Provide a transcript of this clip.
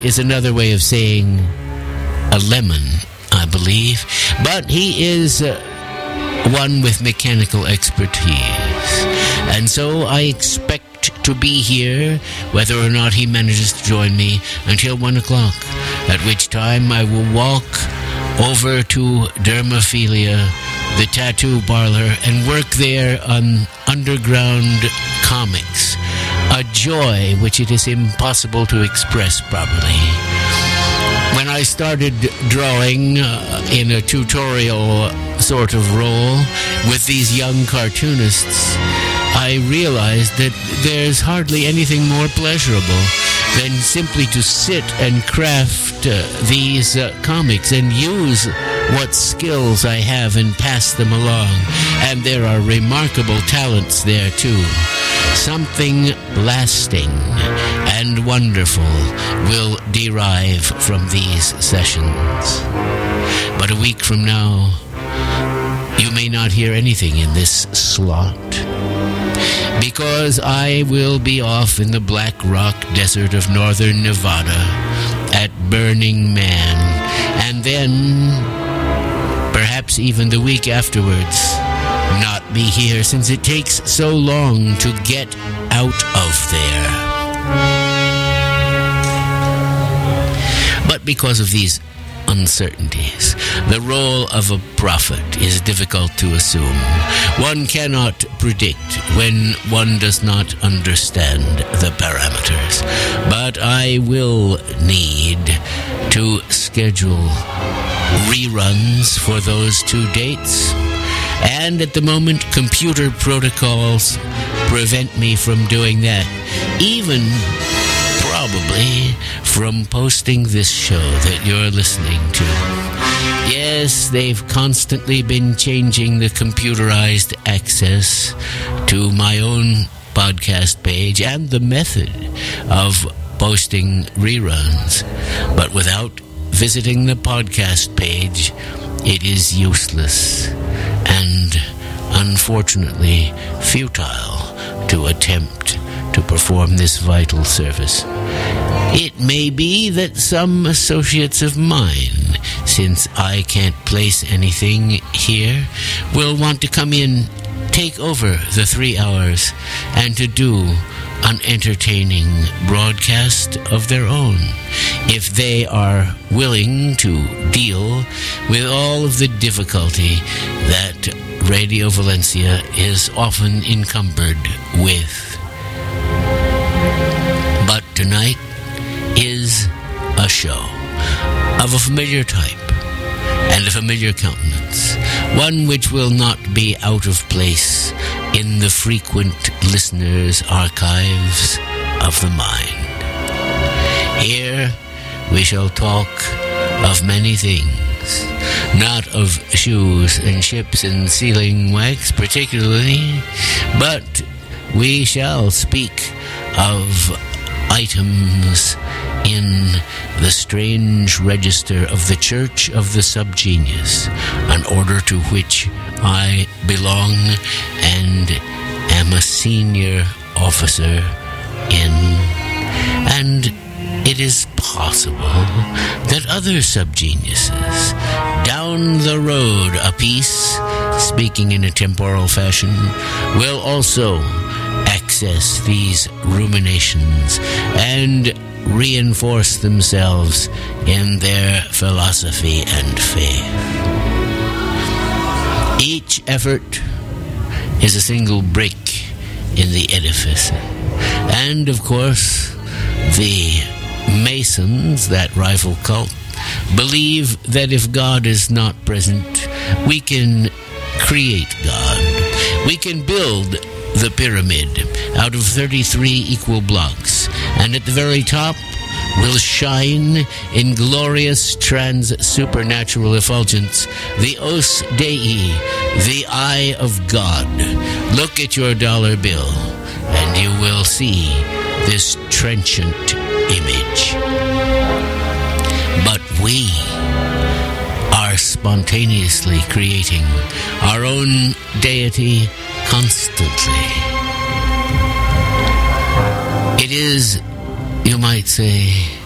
is another way of saying a lemon, I believe. But he is one with mechanical expertise. And so I expect to be here, whether or not he manages to join me, until 1 o'clock, at which time I will walk over to Dermophilia, the tattoo parlor, and work there on underground comics, a joy which it is impossible to express properly. When I started drawing in a tutorial sort of role with these young cartoonists, I realized that there's hardly anything more pleasurable than simply to sit and craft these comics and use what skills I have and pass them along. And there are remarkable talents there too. Something lasting and wonderful will derive from these sessions. But a week from now, you may not hear anything in this slot, because I will be off in the Black Rock Desert of northern Nevada at Burning Man, and then perhaps even the week afterwards not be here, since it takes so long to get out of there. But because of these uncertainties, the role of a prophet is difficult to assume. One cannot predict when one does not understand the parameters. But I will need to schedule reruns for those 2 dates. And at the moment, computer protocols prevent me from doing that. Even probably from posting this show that you're listening to. Yes, they've constantly been changing the computerized access to my own podcast page and the method of posting reruns. But without visiting the podcast page, it is useless and unfortunately futile to attempt to perform this vital service. It may be that some associates of mine, since I can't place anything here, will want to come in, take over the 3 hours, and to do an entertaining broadcast of their own, if they are willing to deal with all of the difficulty that Radio Valencia is often encumbered with. But tonight is a show of a familiar type and a familiar countenance, one which will not be out of place in the frequent listeners' archives of the mind. Here we shall talk of many things, not of shoes and ships and sealing wax particularly, but we shall speak of items in the strange register of the Church of the Subgenius, an order to which I belong and am a senior officer in. And it is possible that other subgeniuses down the road a piece, speaking in a temporal fashion, will also access these ruminations and reinforce themselves in their philosophy and faith. Each effort is a single brick in the edifice. And, of course, the Masons, that rival cult, believe that if God is not present, we can create God. We can build the pyramid out of 33 equal blocks, and at the very top will shine in glorious trans-supernatural effulgence the Os Dei, the Eye of God. Look at your dollar bill, and you will see this trenchant image. But we are spontaneously creating our own deity constantly. It is, you might say,